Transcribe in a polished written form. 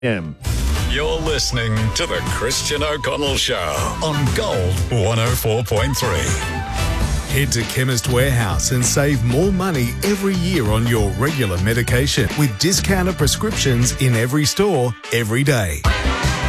a.m. You're listening to The Christian O'Connell Show on Gold 104.3. Head to Chemist Warehouse and save more money every year on your regular medication with discounted prescriptions in every store, every day.